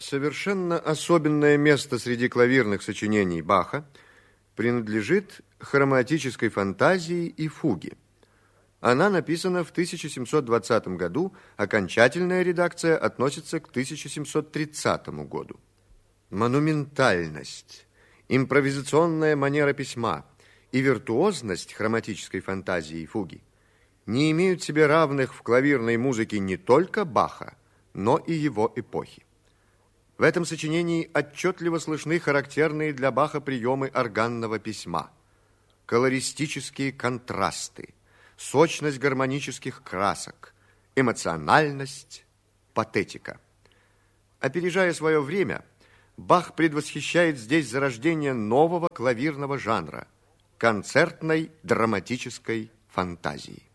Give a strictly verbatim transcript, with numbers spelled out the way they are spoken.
Совершенно особенное место среди клавирных сочинений Баха принадлежит хроматической фантазии и фуге. Она написана в тысяча семьсот двадцатом году, окончательная редакция относится к тысяча семьсот тридцатому году. Монументальность, импровизационная манера письма и виртуозность хроматической фантазии и фуги не имеют себе равных в клавирной музыке не только Баха, но и его эпохи. В этом сочинении отчетливо слышны характерные для Баха приемы органного письма, колористические контрасты, сочность гармонических красок, эмоциональность, патетика. Опережая свое время, Бах предвосхищает здесь зарождение нового клавирного жанра – концертной драматической фантазии.